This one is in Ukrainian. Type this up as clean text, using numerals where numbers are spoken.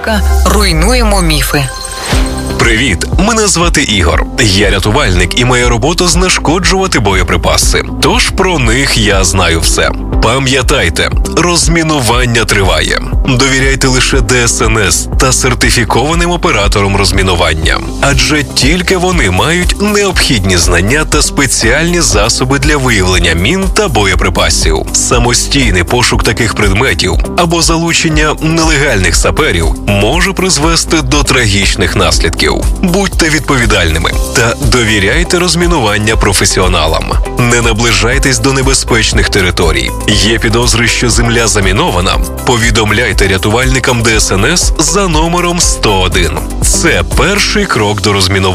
Сокка руйнуємо міфи. Привіт, мене звати Ігор. Я рятувальник, і моя робота знешкоджувати боєприпаси. Тож про них я знаю все. Пам'ятайте, розмінування триває. Довіряйте лише ДСНС та сертифікованим операторам розмінування. Адже тільки вони мають необхідні знання та спеціальні засоби для виявлення мін та боєприпасів. Самостійний пошук таких предметів або залучення нелегальних саперів може призвести до трагічних наслідків. Будьте відповідальними та довіряйте розмінування професіоналам. Не наближайтесь до небезпечних територій. Є підозри, що земля замінована? Повідомляйте рятувальникам ДСНС за номером 101. Це перший крок до розмінування.